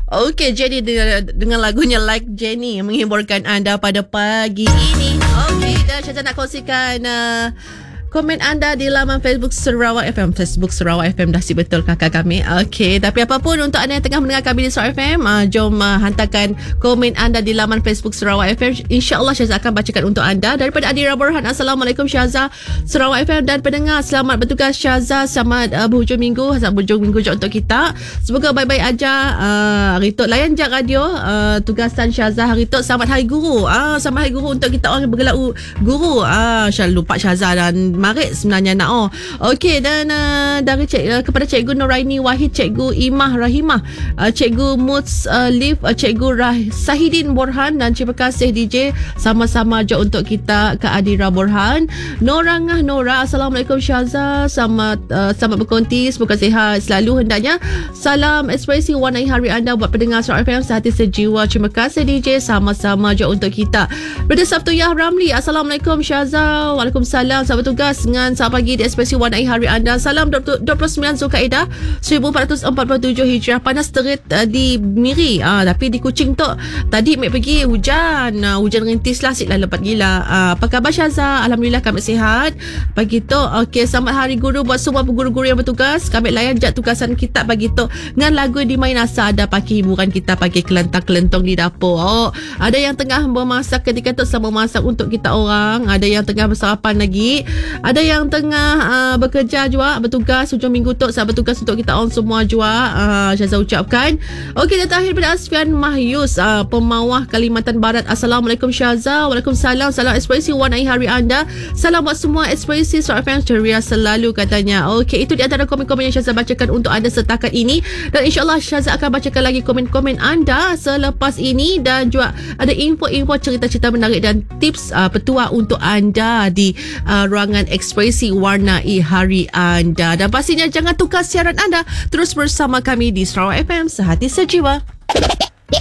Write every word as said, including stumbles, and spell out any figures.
Okey, Jenny dengan, dengan lagunya Like Jenny menghiburkan anda pada pagi ini. Okey, dan Syazah nak kongsikan uh, komen anda di laman Facebook Sarawak F M. Facebook Sarawak F M dah si betul kakak kami. Okey, tapi apapun untuk anda yang tengah mendengar kami di Sarawak F M, uh, jom uh, hantarkan komen anda di laman Facebook Sarawak F M. InsyaAllah Syazah akan bacakan untuk anda. Daripada Adira Borhan, Assalamualaikum Syazah, Sarawak F M dan pendengar, selamat bertugas Syazah, selamat uh, berhujung minggu, selamat berhujung minggu juga untuk kita. Semoga baik-baik aja. Uh, hari tu layan je radio uh, tugasan Syazah hari tu. Selamat Hari Guru. Ah, uh, selamat Hari Guru untuk kita orang yang bergelar guru. Ah, uh, Syazah lupa Syazah dan Marit sebenarnya nak oh. Okey, dan uh, dari cik, uh, kepada Cikgu Noraini Wahid, Cikgu Imah Rahimah, uh, Cikgu Muts uh, Liv, uh, Cikgu Rah Sahidin Borhan, dan terima kasih D J sama-sama je untuk kita Kak Adira Borhan. Norangah Nora, Assalamualaikum Syazah, selamat uh, selamat berkonti, semoga sihat selalu hendaknya. Salam ekspresi warnai hari anda buat pendengar Sarawak F M sehati sejiwa. Terima kasih D J, sama-sama je untuk kita. Pada Sabtu Yah Ramli, Assalamualaikum Syazah, Waalaikumsalam, selamat tugas dengan selamat pagi di ekspresi warnai hari anda. Salam dua puluh sembilan Zulkaidah seribu empat ratus empat puluh tujuh Hijrah. Panas terit uh, di Miri, uh, tapi di Kuching tu tadi Mek pergi hujan, uh, hujan rintis lah, siklah lebat gila. Uh, apa khabar Syazah? Alhamdulillah kami sihat pagi tu. Okey, selamat Hari Guru buat semua guru-guru yang bertugas. Kami layan je tugasan kita pagi tu dengan lagu di main asa, ada pagi hiburan kita pagi kelentang-kelentong di dapur. Oh, ada yang tengah memasak ketika tu sama masak untuk kita orang, ada yang tengah bersarapan lagi, ada yang tengah uh, bekerja juga, bertugas hujung minggu tu. Selamat bertugas untuk kita orang semua juga, uh, Syazah ucapkan. Okey, dan terakhir pada Asfian Mahyus, uh, Pemawah Kalimantan Barat. Assalamualaikum Syazah, Waalaikumsalam, salam ekspresi warnai hari anda. Salam buat semua ekspresi Sarawak F M ceria selalu katanya. Okey, itu di antara komen-komen yang Syazah bacakan untuk anda setakat ini, dan insyaAllah Syazah akan bacakan lagi komen-komen anda selepas ini, dan juga ada info-info cerita-cerita menarik dan tips uh, petua untuk anda di uh, ruangan ekspresi warnai hari anda. Dan pastinya jangan tukar siaran anda, terus bersama kami di Sarawak F M sehati sejiwa.